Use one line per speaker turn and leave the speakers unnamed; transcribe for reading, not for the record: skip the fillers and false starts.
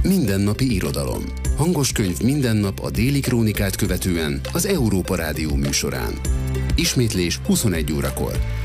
Mindennapi irodalom. Hangos könyv minden nap a Déli Krónikát követően az Európa Rádió műsorán. Ismétlés 21 órakor.